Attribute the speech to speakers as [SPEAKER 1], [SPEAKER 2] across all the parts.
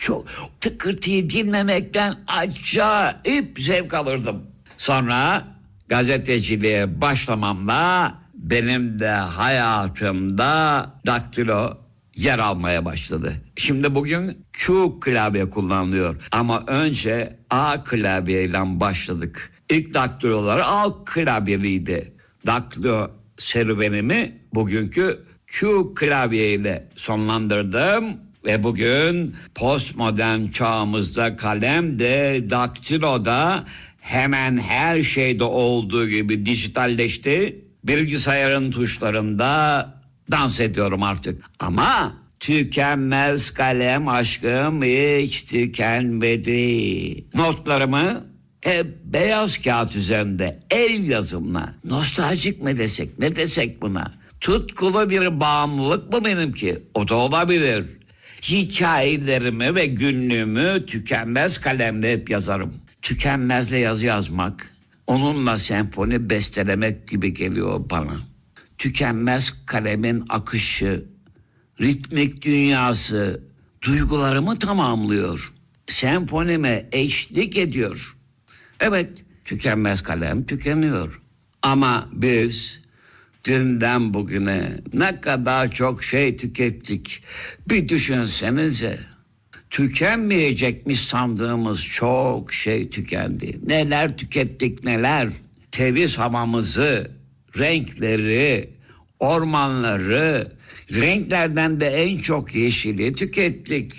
[SPEAKER 1] Çok tıkırtıyı dinlemekten acayip zevk alırdım. Sonra gazeteciliğe başlamamla benim de hayatımda daktilo yer almaya başladı. Şimdi bugün Q klavye kullanılıyor ama önce A klavyeyle başladık. İlk daktilolar A klavyeliydi. Daktilo serüvenimi bugünkü Q klavyeyle sonlandırdım. Ve bugün postmodern çağımızda kalem de daktilo da hemen her şeyde olduğu gibi dijitalleşti. Bilgisayarın tuşlarında dans ediyorum artık. Ama tükenmez kalem aşkım hiç tükenmedi. Notlarımı hep beyaz kağıt üzerinde el yazımla. Nostaljik mi desek, ne desek buna? Tutkulu bir bağımlılık mı benimki? O da olabilir. Hikayelerimi ve günlüğümü tükenmez kalemle hep yazarım. Tükenmezle yazı yazmak, onunla senfoni bestelemek gibi geliyor bana. Tükenmez kalemin akışı, ritmik dünyası duygularımı tamamlıyor. Senfonime eşlik ediyor. Evet, tükenmez kalem tükeniyor. Ama biz dünden bugüne ne kadar çok şey tükettik. Bir düşünsenize. Tükenmeyecekmiş sandığımız çok şey tükendi. Neler tükettik neler. Temiz havamızı, renkleri, ormanları, renklerden de en çok yeşili tükettik.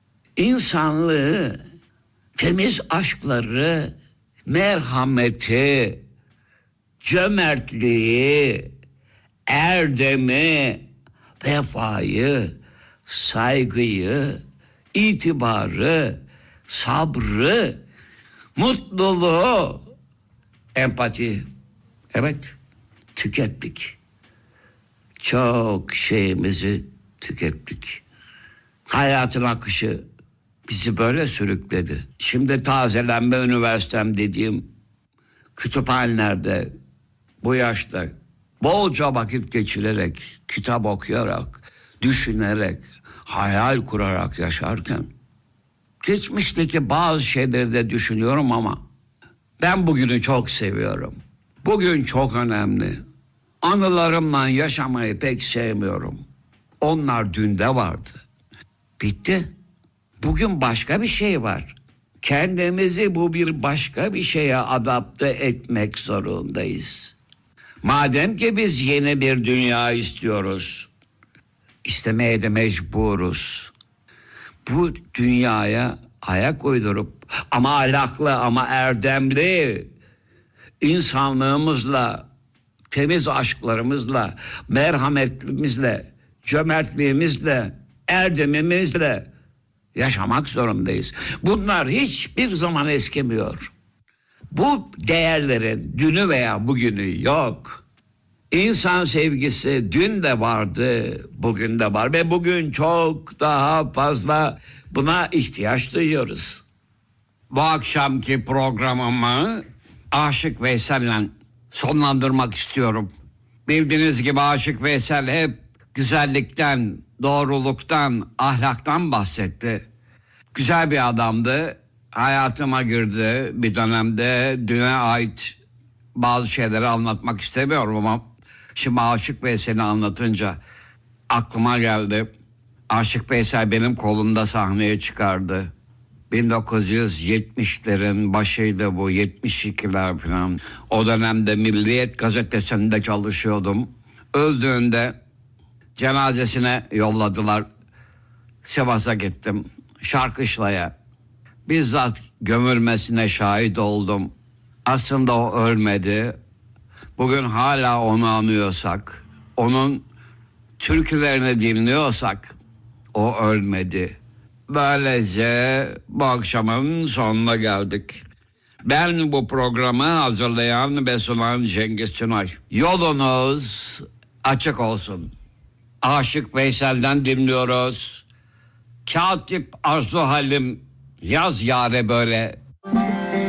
[SPEAKER 1] İnsanlığı, temiz aşkları, merhameti, cömertliği, erdemi, vefayı, saygıyı, itibarı, sabrı, mutluluğu, empati. Evet, tükettik. Çok şeyimizi tükettik. Hayatın akışı bizi böyle sürükledi. Şimdi tazelenme üniversitem dediğim kütüphanelerde bu yaşta bolca vakit geçirerek, kitap okuyarak, düşünerek, hayal kurarak yaşarken geçmişteki bazı şeyleri de düşünüyorum ama ben bugünü çok seviyorum. Bugün çok önemli. Anılarımla yaşamayı pek sevmiyorum. Onlar dünde vardı. Bitti. Bugün başka bir şey var. Kendimizi bu bir başka bir şeye adapte etmek zorundayız. Madem ki biz yeni bir dünya istiyoruz, istemeye de mecburuz. Bu dünyaya ayak uydurup ama ahlaklı ama erdemli insanlığımızla, temiz aşklarımızla, merhametimizle, cömertliğimizle, erdemimizle yaşamak zorundayız. Bunlar hiçbir zaman eskimiyor. Bu değerlerin dünü veya bugünü yok. İnsan sevgisi dün de vardı, bugün de var ve bugün çok daha fazla buna ihtiyaç duyuyoruz. Bu akşamki programımı Aşık Veysel'le sonlandırmak istiyorum. Bildiğiniz gibi Aşık Veysel hep güzellikten, doğruluktan, ahlaktan bahsetti. Güzel bir adamdı. Hayatıma girdi bir dönemde. Düne ait bazı şeyleri anlatmak istemiyorum ama şimdi Aşık Veysel'i anlatınca aklıma geldi. Aşık Veysel benim kolumda sahneye çıkardı. 1970'lerin başıydı bu, 72'ler falan. O dönemde Milliyet gazetesinde çalışıyordum. Öldüğünde cenazesine yolladılar. Sivas'a gittim. Şarkışla'ya. Bizzat gömülmesine şahit oldum. Aslında o ölmedi. Bugün hala onu anıyorsak, onun türkülerini dinliyorsak o ölmedi. Böylece bu akşamın sonuna geldik. Ben bu programı hazırlayan ve sunan Cengiz Tünay. Yolunuz açık olsun. Aşık Veysel'den dinliyoruz. Katip Arzu Halim, yaz yâre böyle